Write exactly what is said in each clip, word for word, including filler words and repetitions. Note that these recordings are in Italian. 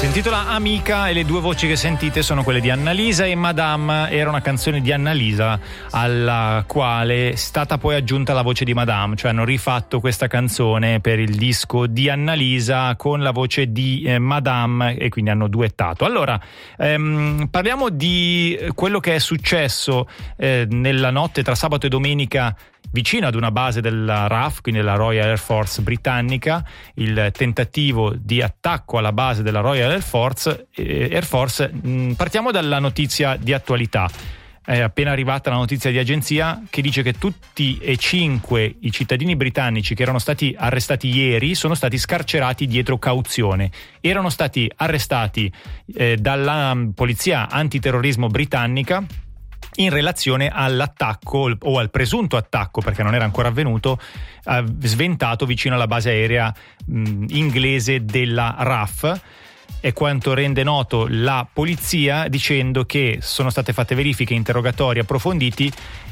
Si intitola Amica e le due voci che sentite sono quelle di Annalisa e Madame. Era una canzone di Annalisa alla quale è stata poi aggiunta la voce di Madame, cioè hanno rifatto questa canzone per il disco di Annalisa con la voce di eh, Madame e quindi hanno duettato. Allora, ehm, parliamo di quello che è successo eh, nella notte tra sabato e domenica vicino ad una base della R A F, quindi della Royal Air Force britannica, il tentativo di attacco alla base della Royal Air Force. Eh, Air Force. Mh, partiamo dalla notizia di attualità. È appena arrivata la notizia di agenzia che dice che tutti e cinque i cittadini britannici che erano stati arrestati ieri sono stati scarcerati dietro cauzione. Erano stati arrestati eh, dalla polizia antiterrorismo britannica in relazione all'attacco o al presunto attacco, perché non era ancora avvenuto, eh, sventato vicino alla base aerea mh, inglese della R A F. È quanto rende noto la polizia, dicendo che sono state fatte verifiche e interrogatori approfonditi,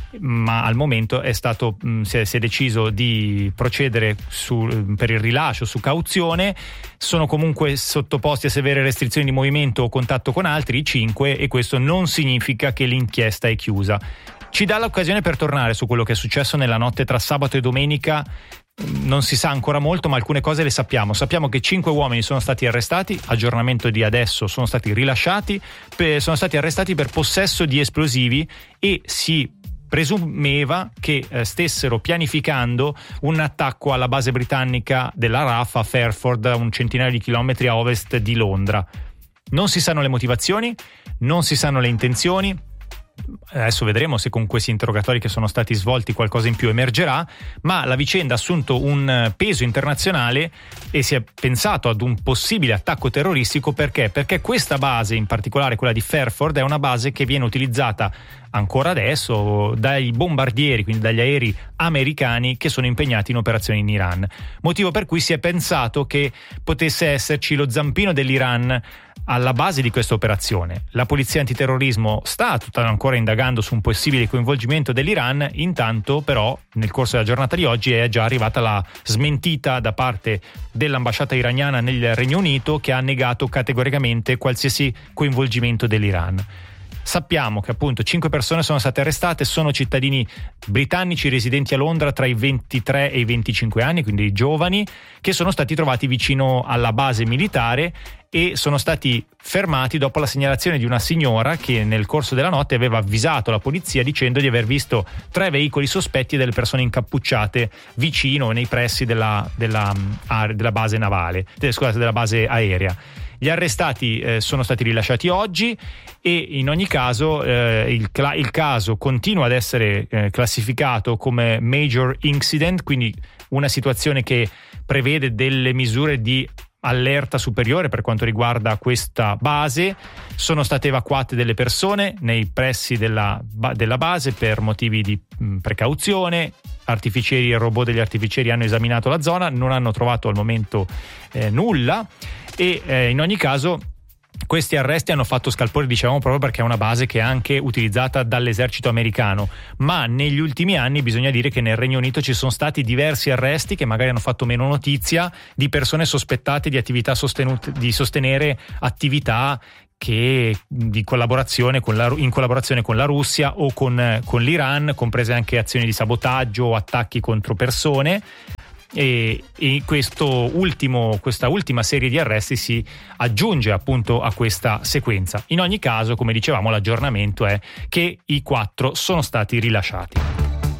ma al momento è stato mh, si, è, si è deciso di procedere su, per il rilascio su cauzione. Sono comunque sottoposti a severe restrizioni di movimento o contatto con altri i cinque, e questo non significa che l'inchiesta è chiusa. Ci dà l'occasione per tornare su quello che è successo nella notte tra sabato e domenica. Non si sa ancora molto, ma alcune cose le sappiamo. Sappiamo che cinque uomini sono stati arrestati, aggiornamento di adesso, sono stati rilasciati, per, sono stati arrestati per possesso di esplosivi e si presumeva che eh, stessero pianificando un attacco alla base britannica della R A F a Fairford, a un centinaio di chilometri a ovest di Londra. Non si sanno le motivazioni, non si sanno le intenzioni. Adesso vedremo se con questi interrogatori che sono stati svolti qualcosa in più emergerà, ma la vicenda ha assunto un peso internazionale e si è pensato ad un possibile attacco terroristico. Perché? Perché questa base, in particolare quella di Fairford, è una base che viene utilizzata ancora adesso dai bombardieri, quindi dagli aerei americani che sono impegnati in operazioni in Iran. Motivo per cui si è pensato che potesse esserci lo zampino dell'Iran alla base di questa operazione. La polizia antiterrorismo sta tutta ancora indagando su un possibile coinvolgimento dell'Iran. Intanto però nel corso della giornata di oggi è già arrivata la smentita da parte dell'ambasciata iraniana nel Regno Unito, che ha negato categoricamente qualsiasi coinvolgimento dell'Iran. Sappiamo che appunto cinque persone sono state arrestate, sono cittadini britannici residenti a Londra tra i ventitré e i venticinque anni, quindi giovani, che sono stati trovati vicino alla base militare e sono stati fermati dopo la segnalazione di una signora che nel corso della notte aveva avvisato la polizia dicendo di aver visto tre veicoli sospetti e delle persone incappucciate vicino, nei pressi della, della, della base navale, scusate, della base aerea. Gli arrestati eh, sono stati rilasciati oggi e in ogni caso eh, il, cla- il caso continua ad essere eh, classificato come major incident, quindi una situazione che prevede delle misure di allerta superiore per quanto riguarda questa base. Sono state evacuate delle persone nei pressi della, della base per motivi di mh, precauzione. Artificieri e robot degli artificieri hanno esaminato la zona, non hanno trovato al momento eh, nulla e eh, in ogni caso questi arresti hanno fatto scalpore, diciamo, proprio perché è una base che è anche utilizzata dall'esercito americano, ma negli ultimi anni bisogna dire che nel Regno Unito ci sono stati diversi arresti che magari hanno fatto meno notizia di persone sospettate di attività sostenute, di sostenere attività che di collaborazione con la, in collaborazione con la Russia o con, con l'Iran, comprese anche azioni di sabotaggio o attacchi contro persone. E, e questo ultimo, questa ultima serie di arresti si aggiunge appunto a questa sequenza. In ogni caso, come dicevamo, l'aggiornamento è che i quattro sono stati rilasciati.